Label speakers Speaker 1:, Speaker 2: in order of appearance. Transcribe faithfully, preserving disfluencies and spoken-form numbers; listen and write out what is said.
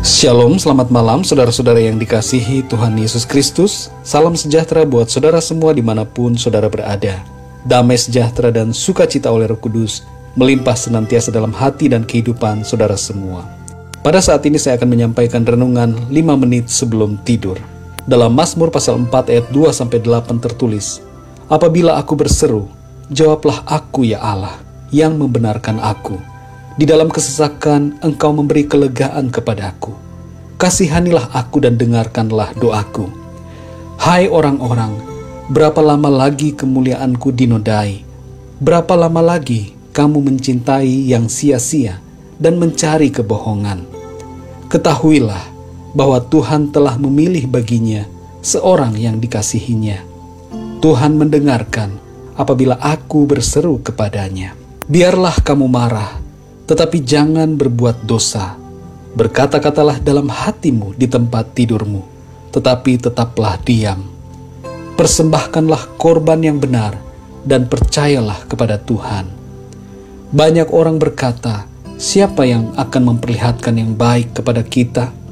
Speaker 1: Shalom, selamat malam saudara-saudara yang dikasihi Tuhan Yesus Kristus. Salam sejahtera buat saudara semua dimanapun saudara berada. Damai sejahtera dan sukacita oleh Roh Kudus melimpah senantiasa dalam hati dan kehidupan saudara semua. Pada saat ini saya akan menyampaikan renungan lima menit sebelum tidur. Dalam Mazmur pasal empat ayat dua sampai delapan tertulis, "Apabila aku berseru, jawablah aku ya Allah, yang membenarkan aku. Di dalam kesesakan engkau memberi kelegaan kepadaku. Kasihanilah aku dan dengarkanlah doaku. Hai orang-orang, berapa lama lagi kemuliaanku dinodai? Berapa lama lagi kamu mencintai yang sia-sia dan mencari kebohongan? Ketahuilah bahwa Tuhan telah memilih baginya seorang yang dikasihinya. Tuhan mendengarkan apabila aku berseru kepadanya. Biarlah kamu marah, tetapi jangan berbuat dosa. Berkata-katalah dalam hatimu di tempat tidurmu, tetapi tetaplah diam. Persembahkanlah korban yang benar dan percayalah kepada Tuhan." Banyak orang berkata, "Siapa yang akan memperlihatkan yang baik kepada kita?"